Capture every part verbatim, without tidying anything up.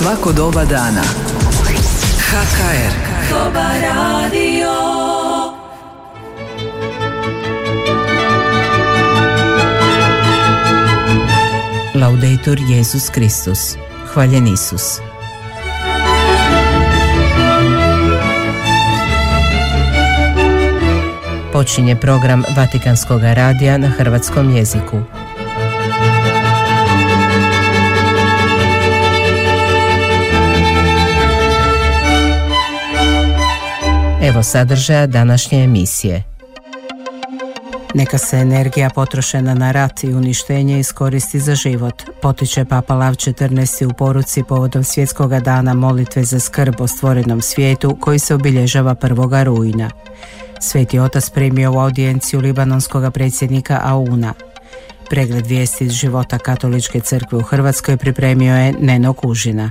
svako doba dana. H K R. Dobar radio. Laudetur Jesus Kristus. Hvaljen Isus. Počinje program Vatikanskog radija na hrvatskom jeziku. Evo sadržaja današnje emisije. Neka se energija potrošena na rat i uništenje iskoristi za život, potiče Papa Lav četrnaesti u poruci povodom Svjetskog dana molitve za skrb o stvorenom svijetu koji se obilježava prvog rujna. Sveti otac primio u audijenciju libanonskog predsjednika Auna. Pregled vijesti iz života Katoličke crkve u Hrvatskoj pripremio je Neno Kužina.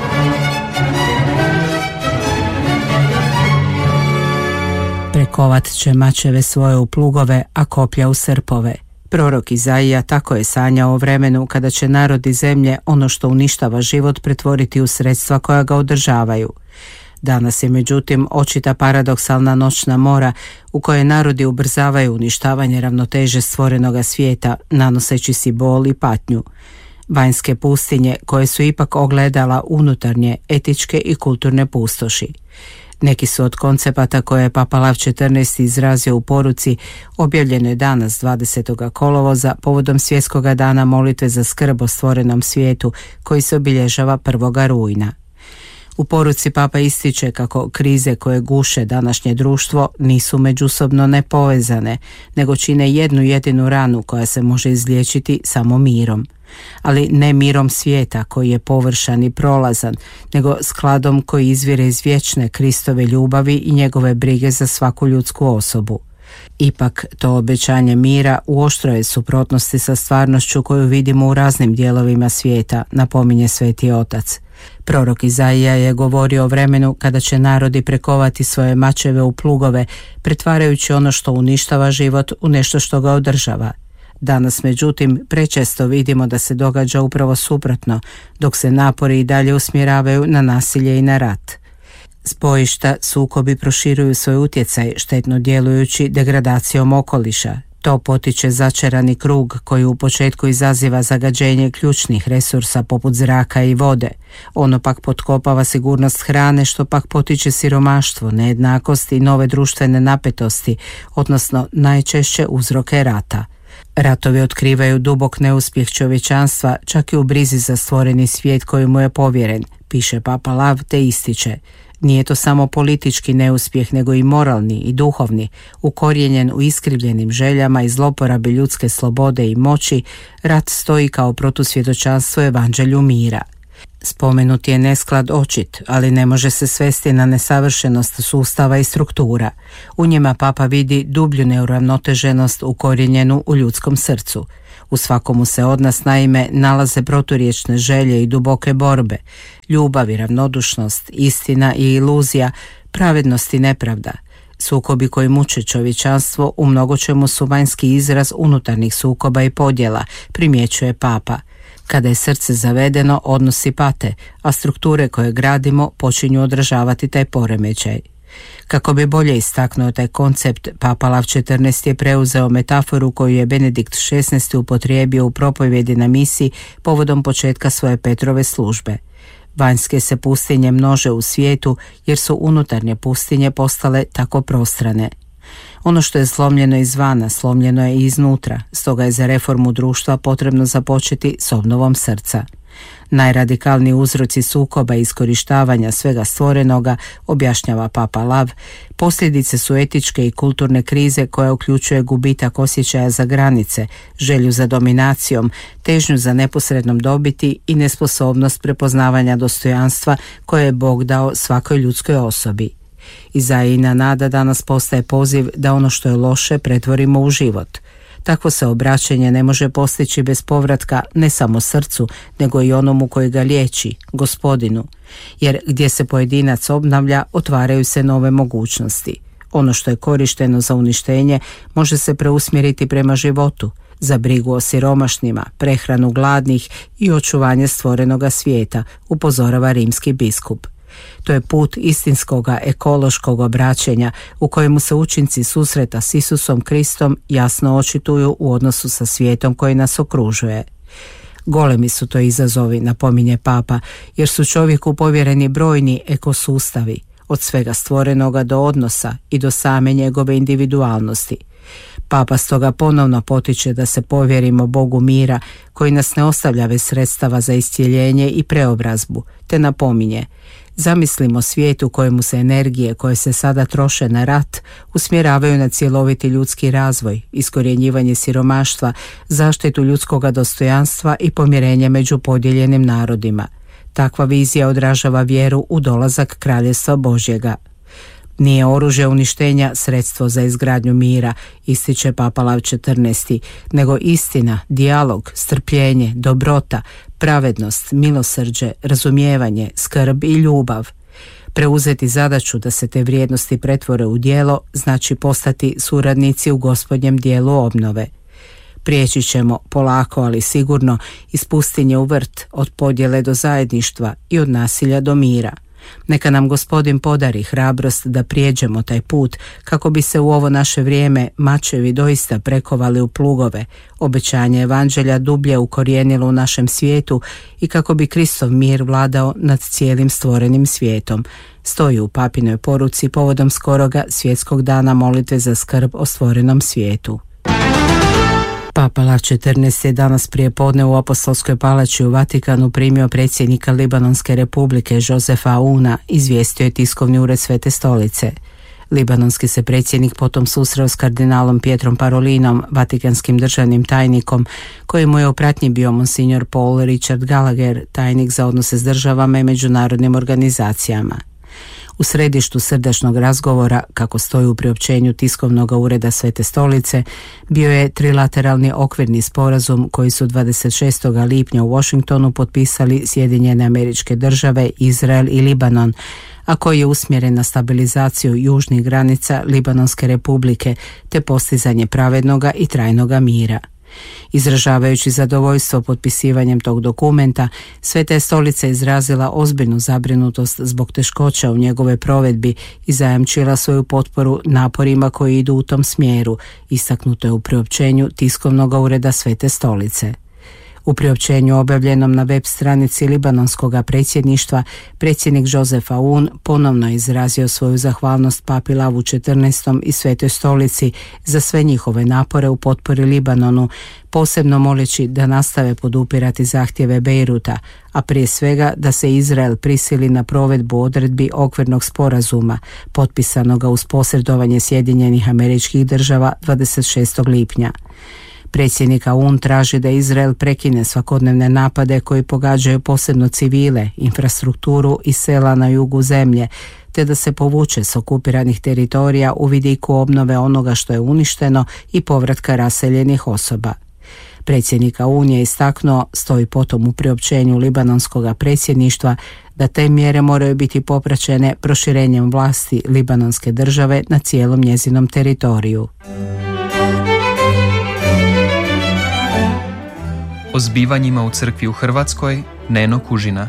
Prekovat će mačeve svoje u plugove, a koplja u srpove. Prorok Izaija tako je sanjao o vremenu kada će narodi zemlje ono što uništava život pretvoriti u sredstva koja ga održavaju. Danas je međutim očita paradoksalna noćna mora u kojoj narodi ubrzavaju uništavanje ravnoteže stvorenoga svijeta, nanoseći si bol i patnju. Vanjske pustinje koje su ipak ogledala unutarnje, etičke i kulturne pustoši. Neki su od koncepata koje je Papa Lav četrnaesti izrazio u poruci objavljenoj danas dvadesetog kolovoza povodom Svjetskog dana molitve za skrb o stvorenom svijetu koji se obilježava prvog rujna. U poruci Papa ističe kako krize koje guše današnje društvo nisu međusobno nepovezane, nego čine jednu jedinu ranu koja se može izliječiti samo mirom. Ali ne mirom svijeta koji je površan i prolazan, nego skladom koji izvire iz vječne Kristove ljubavi i njegove brige za svaku ljudsku osobu. Ipak to obećanje mira u oštroj suprotnosti sa stvarnošću koju vidimo u raznim dijelovima svijeta, napominje Sveti Otac. Prorok Izaija je govorio o vremenu kada će narodi prekovati svoje mačeve u plugove, pretvarajući ono što uništava život u nešto što ga održava. Danas, međutim, prečesto vidimo da se događa upravo suprotno, dok se napori i dalje usmjeravaju na nasilje i na rat. Spojišta, sukobi proširuju svoj utjecaj, štetno djelujući degradacijom okoliša. To potiče začarani krug koji u početku izaziva zagađenje ključnih resursa poput zraka i vode. Ono pak potkopava sigurnost hrane, što pak potiče siromaštvo, nejednakost i nove društvene napetosti, odnosno najčešće uzroke rata. Ratovi otkrivaju dubok neuspjeh čovječanstva, čak i u brizi za stvoreni svijet koji mu je povjeren, piše Papa Lav te ističe. Nije to samo politički neuspjeh, nego i moralni i duhovni, ukorijenjen u iskrivljenim željama i zloporabi ljudske slobode i moći. Rat stoji kao protusvjedočanstvo evanđelju mira. Spomenut je nesklad očit, ali ne može se svesti na nesavršenost sustava i struktura. U njima Papa vidi dublju neuravnoteženost ukorijenjenu u ljudskom srcu. U svakomu se od nas naime nalaze proturječne želje i duboke borbe, ljubav i ravnodušnost, istina i iluzija, pravednost i nepravda. Sukobi koji muče čovječanstvo u mnogočemu su vanjski izraz unutarnjih sukoba i podjela, primjećuje Papa. Kada je srce zavedeno, odnosi pate, a strukture koje gradimo počinju odražavati taj poremećaj. Kako bi bolje istaknuo taj koncept, Papa Lav četrnaesti je preuzeo metaforu koju je Benedikt šesnaesti upotrijebio u propovjedi na misi povodom početka svoje Petrove službe. Vanjske se pustinje množe u svijetu jer su unutarnje pustinje postale tako prostrane. Ono što je slomljeno izvana, slomljeno je i iznutra, stoga je za reformu društva potrebno započeti s obnovom srca. Najradikalniji uzroci sukoba i iskorištavanja svega stvorenoga, objašnjava Papa Lav, posljedice su etičke i kulturne krize koja uključuje gubitak osjećaja za granice, želju za dominacijom, težnju za neposrednom dobiti i nesposobnost prepoznavanja dostojanstva koje je Bog dao svakoj ljudskoj osobi. Izaijina nada danas postaje poziv da ono što je loše pretvorimo u život. Takvo se obraćanje ne može postići bez povratka ne samo srcu, nego i onomu koji ga liječi, Gospodinu, jer gdje se pojedinac obnavlja, otvaraju se nove mogućnosti. Ono što je korišteno za uništenje može se preusmjeriti prema životu. za brigu o siromašnima, prehranu gladnih i očuvanje stvorenoga svijeta, upozorava rimski biskup. To je put istinskoga ekološkog obraćenja u kojemu se učinci susreta s Isusom Kristom jasno očituju u odnosu sa svijetom koji nas okružuje. Golemi su to izazovi, napominje Papa, jer su čovjeku povjereni brojni ekosustavi, od svega stvorenoga do odnosa i do same njegove individualnosti. Papa stoga ponovno potiče da se povjerimo Bogu mira koji nas ne ostavlja bez sredstava za iscijeljenje i preobrazbu, te napominje: zamislimo svijet u kojemu se energije koje se sada troše na rat usmjeravaju na cjeloviti ljudski razvoj, iskorjenjivanje siromaštva, zaštitu ljudskoga dostojanstva i pomirenje među podijeljenim narodima. Takva vizija odražava vjeru u dolazak Kraljevstva Božjega. Nije oružje uništenja sredstvo za izgradnju mira, ističe Papa Lav četrnaesti, nego istina, dijalog, strpljenje, dobrota, pravednost, milosrđe, razumijevanje, skrb i ljubav. Preuzeti zadaću da se te vrijednosti pretvore u djelo znači postati suradnici u Gospodnjem dijelu obnove. Prijeći ćemo polako, ali sigurno, iz pustinje u vrt, od podjele do zajedništva i od nasilja do mira. Neka nam Gospodin podari hrabrost da prijeđemo taj put kako bi se u ovo naše vrijeme mačevi doista prekovali u plugove, obećanje evanđelja dublje ukorijenilo u našem svijetu i kako bi Kristov mir vladao nad cijelim stvorenim svijetom. Stoji u papinoj poruci povodom skoroga svjetskog dana molitve za skrb o stvorenom svijetu. Papa Lav četrnaesti je danas prije podne u Apostolskoj palači u Vatikanu primio predsjednika Libanonske republike Josefa Aouna, izvijestio je tiskovni ured Svete stolice. Libanonski se predsjednik potom susreo s kardinalom Pietrom Parolinom, vatikanskim državnim tajnikom, kojemu je u pratnji bio monsignor Paul Richard Gallagher, tajnik za odnose s državama i međunarodnim organizacijama. U središtu srdačnog razgovora, kako stoji u priopćenju tiskovnog ureda Svete stolice, bio je trilateralni okvirni sporazum koji su dvadeset šestog lipnja u Washingtonu potpisali Sjedinjene Američke Države, Izrael i Libanon, a koji je usmjeren na stabilizaciju južnih granica Libanonske republike te postizanje pravednoga i trajnoga mira. Izražavajući zadovoljstvo potpisivanjem tog dokumenta, Sveta je stolica izrazila ozbiljnu zabrinutost zbog teškoća u njegovoj provedbi i zajamčila svoju potporu naporima koji idu u tom smjeru, istaknuto je u priopćenju tiskovnog ureda Svete stolice. U priopćenju objavljenom na web stranici Libanonskog predsjedništva, predsjednik Josef Aoun ponovno je izrazio svoju zahvalnost Papi Lavu četrnaestom i Svetoj stolici za sve njihove napore u potpori Libanonu, posebno moleći da nastave podupirati zahtjeve Bejruta, a prije svega da se Izrael prisili na provedbu odredbi okvirnog sporazuma, potpisanoga uz posredovanje Sjedinjenih Američkih Država dvadeset šestog lipnja. Predsjednik Aoun traži da Izrael prekine svakodnevne napade koji pogađaju posebno civile, infrastrukturu i sela na jugu zemlje, te da se povuče s okupiranih teritorija u vidiku obnove onoga što je uništeno i povratka raseljenih osoba. Predsjednik Aoun je istaknuo, stoji potom u priopćenju libanonskog predsjedništva, da te mjere moraju biti popraćene proširenjem vlasti Libanonske države na cijelom njezinom teritoriju. O zbivanjima u crkvi u Hrvatskoj, Neno Kužina.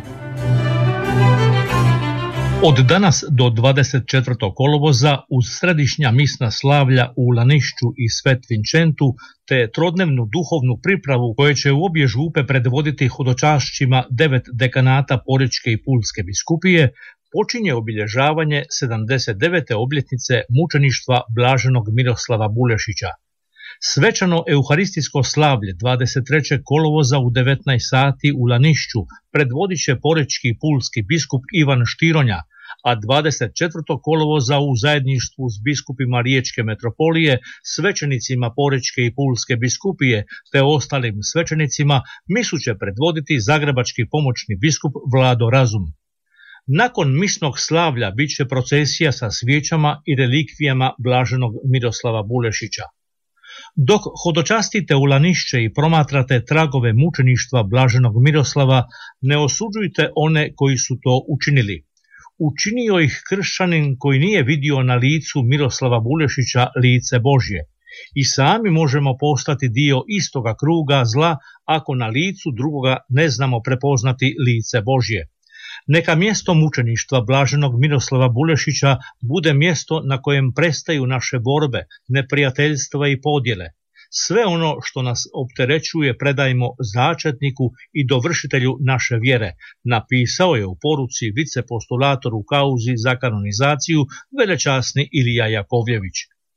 Od danas do dvadeset četvrtog kolovoza uz središnja misna slavlja u Lanišću i Svet Vincentu te trodnevnu duhovnu pripravu koje će u obje župe predvoditi hodočašćima devet dekanata Porečke i Pulske biskupije, počinje obilježavanje sedamdeset devete obljetnice mučeništva blaženog Miroslava Bulešića. Svečano euharistijsko slavlje dvadeset trećeg kolovoza u devetnaest sati u Lanišću predvodit će porečki i pulski biskup Ivan Štironja, a dvadeset četvrtog kolovoza u zajedništvu s biskupima Riječke metropolije, svećenicima Porečke i Pulske biskupije te ostalim svećenicima misu će predvoditi zagrebački pomoćni biskup Vlado Razum. Nakon misnog slavlja bit će procesija sa svijećama i relikvijama blaženog Miroslava Bulešića. Dok hodočastite u Lanišće i promatrate tragove mučeništva blaženog Miroslava, ne osuđujte one koji su to učinili. Učinio ih kršćanin koji nije vidio na licu Miroslava Bulešića lice Božje I sami možemo postati dio istoga kruga zla ako na licu drugoga ne znamo prepoznati lice Božje. Neka mjesto mučeništva blaženog Miroslava Bulešića bude mjesto na kojem prestaju naše borbe, neprijateljstva i podjele. Sve ono što nas opterećuje predajmo začetniku i dovršitelju naše vjere, napisao je u poruci vicepostulator u kauzi za kanonizaciju velečasni Ilija Jakovljević.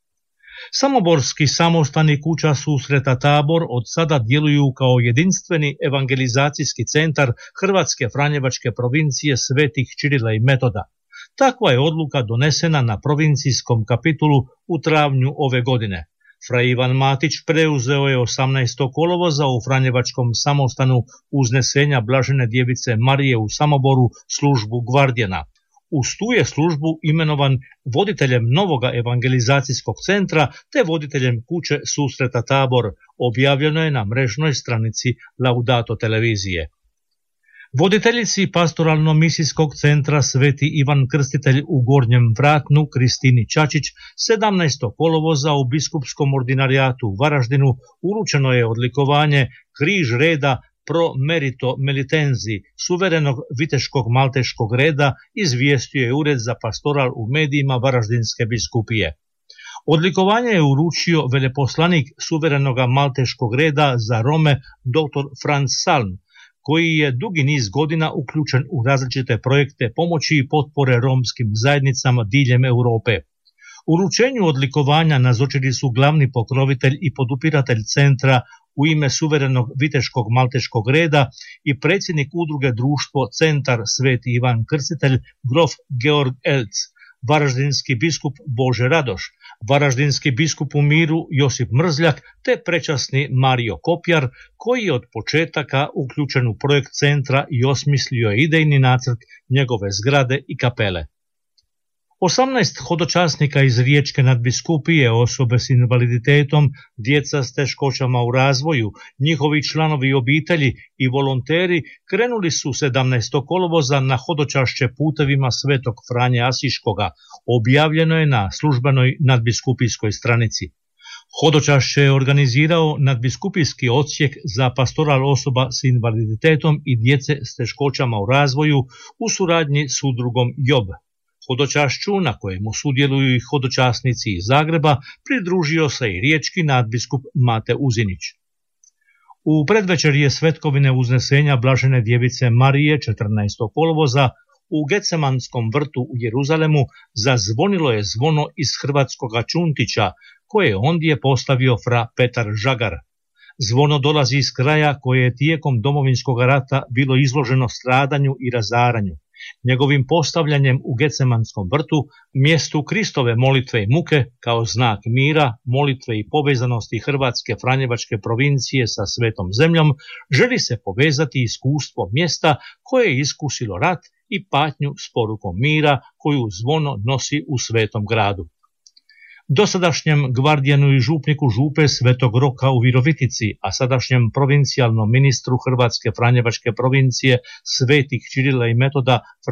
Samoborski samostani kuća susreta Tabor od sada djeluju kao jedinstveni evangelizacijski centar Hrvatske Franjevačke provincije Svetih Čirila i Metoda. Takva je odluka donesena na provincijskom kapitulu u travnju ove godine. Fra Ivan Matić preuzeo je osamnaestog kolovoza u Franjevačkom samostanu Uznesenja Blažene Djevice Marije u Samoboru službu gvardijana. Uz tu je službu imenovan voditeljem novoga evangelizacijskog centra te voditeljem kuće susreta Tabor, objavljeno je na mrežnoj stranici Laudato televizije. Voditeljici pastoralno-misijskog centra Sveti Ivan Krstitelj u Gornjem Vratnu Kristini Čačić sedamnaestog kolovoza u biskupskom ordinarijatu u Varaždinu uručeno je odlikovanje Križ reda pro merito melitenzi suverenog viteškog malteškog reda, izvijestio je Ured za pastoral u medijima Varaždinske biskupije. Odlikovanje je uručio veleposlanik suverenog malteškog reda za Rome dr. Franz Salm, koji je dugi niz godina uključen u različite projekte pomoći i potpore romskim zajednicama diljem Europe. Uručenju odlikovanja nazočili su glavni pokrovitelj i podupiratelj centra u ime suverenog viteškog malteškog reda i predsjednik udruge društvo Centar Sveti Ivan Krstitelj grof Georg Elc, varaždinski biskup Bože Radoš, varaždinski biskup u miru Josip Mrzljak te prečasni Mario Kopjar, koji je od početaka uključen u projekt centra i osmislio je idejni nacrt njegove zgrade i kapele. osamnaest hodočasnika iz Riječke nadbiskupije, osobe s invaliditetom, djeca s teškoćama u razvoju, njihovi članovi obitelji i volonteri krenuli su sedamnaestog kolovoza na hodočašće putevima Svetog Franje Asiškoga, objavljeno je na službenoj nadbiskupijskoj stranici. Hodočašće je organizirao nadbiskupijski odsjek za pastoral osoba s invaliditetom i djece s teškoćama u razvoju u suradnji s udrugom Job. Hodočašću, na kojemu sudjeluju i hodočasnici iz Zagreba, pridružio se i riječki nadbiskup Mate Uzinić. U predvečerje svetkovine Uznesenja Blažene Djevice Marije četrnaestog kolovoza u Gecemanskom vrtu u Jeruzalemu zazvonilo je zvono iz hrvatskoga Čuntića, koje je ondje postavio fra Petar Žagar. Zvono dolazi iz kraja koje je tijekom Domovinskog rata bilo izloženo stradanju i razaranju. Njegovim postavljanjem u Gecemanskom vrtu, mjestu Kristove molitve i muke, kao znak mira, molitve i povezanosti Hrvatske Franjevačke provincije sa svetom zemljom, želi se povezati iskustvo mjesta koje je iskusilo rat i patnju s porukom mira koju zvono nosi u svetom gradu. Dosadašnjem gvardijanu i župniku župe Svetog Roka u Virovitici, a sadašnjem provincijalnom ministru Hrvatske Franjevačke provincije Svetih Čirila i Metoda